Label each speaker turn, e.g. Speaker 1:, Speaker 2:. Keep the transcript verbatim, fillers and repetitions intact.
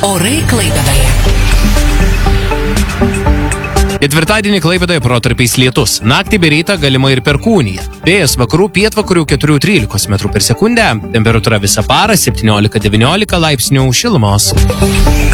Speaker 1: Orai Klaipėdoje.
Speaker 2: Ketvirtadienį Klaipėdoje protarpiais lietus. Naktį bei rytą galima ir perkūnija. Vėjas vakarų pietvakarių keturių trylikos metrų per sekundę. Temperatūra visą parą septyniolika devyniolika laipsnių šilumos.